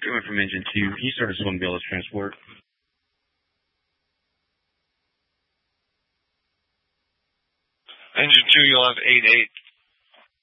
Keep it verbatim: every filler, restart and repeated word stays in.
coming from engine two. Can you start us one Bill transport? Engine two, you'll have eight eight.